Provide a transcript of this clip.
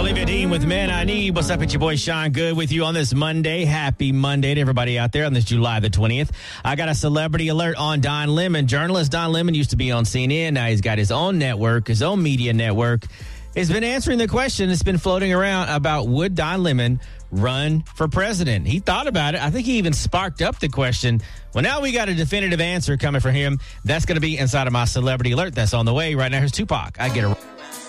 Olivia Dean with Men I Need. What's up? It's your boy Sean Good with you on this Monday. Happy Monday to everybody out there on this July the 20th. I got a celebrity alert on Don Lemon. Journalist Don Lemon used to be on CNN. Now he's got his own network, his own media network. He's been answering the question that's been floating around about would Don Lemon run for president. He thought about it. I think he even sparked up the question. Well, now we got a definitive answer coming from him. That's going to be inside of my celebrity alert that's on the way. Right now, here's Tupac. I get a...